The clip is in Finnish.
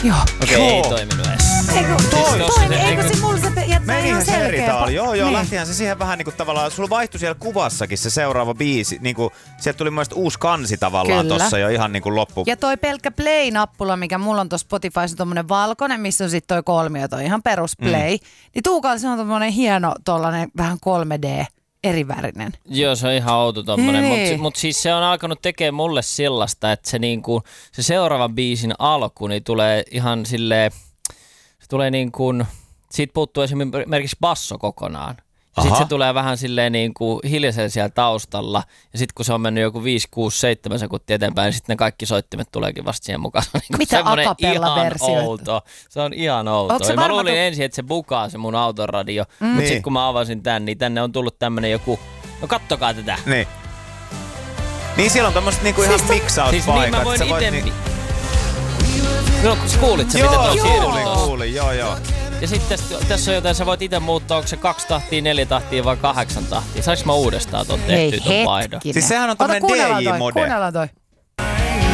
Joo. Okei, ei toiminut edes. Eikö se mulla se jättää ihan selkeä? Joo, lähtihän se siihen vähän niinku tavallaan, sulla vaihtui siellä kuvassakin se seuraava biisi, niinku sieltä tuli mun uusi kansi tavallaan tossa jo ihan niinku loppu. Ja toi pelkkä play-nappula, mikä mulla on tuossa Spotifyssa tommonen valkoinen, missä on sit toi kolmio, toi ihan perus play, niin Tuukalla se on tommonen hieno tollanen vähän 3D. Erivärinen. Joo, se on ihan outo tommonen, mut siis se on alkanut tekemään mulle sellaista, että se niinku, se seuraavan biisin alku, niin tulee ihan silleen, se tulee niinku, siitä puuttuu esimerkiksi basso kokonaan. Ja sit se tulee vähän silleen niinku hiljaisen siellä taustalla, ja sit kun se on mennyt joku 5, 6, 7 sekuntia eteenpäin, niin sit ne kaikki soittimet tuleekin vast siihen mukaan. Mitä acapella-versio? Outo. Se on ihan outo. Mä luulin ensin, että se bukaa se mun autoradio, mutta sit kun mä avasin tän, niin tänne on tullut tämmönen joku, no kattokaa tätä. Niin siellä on tommoset niinku ihan miksauspaikat. Siis niin mä voin ite... No, kuulit sä mitä tuossa kuulin, joo. Ja sitten tässä on jotain, sä voit itse muuttaa, onko se 2 tahtia, 4 tahtia vai 8 tahtia. Saanko mä uudestaan ton tehtyä ton vaihdon? Siis sehän on tommonen DJ-mode. Kuunnellaan toi.